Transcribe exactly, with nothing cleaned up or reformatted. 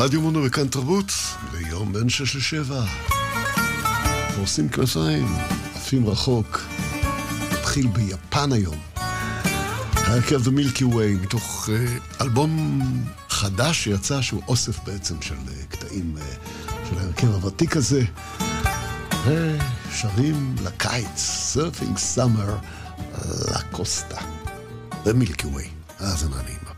רדיו מונו וכאן תרבות, ליום בין שש לשבע. עושים כנפיים, עפים רחוק. התחיל ביפן היום. הרכב The Milky Way, מתוך uh, אלבום חדש שיצא, שהוא אוסף בעצם של uh, קטעים uh, של הרכב הוותיק הזה. ושרים לקיץ, Surfing Summer לקוסטה. The Milky Way. האזנה נעימה.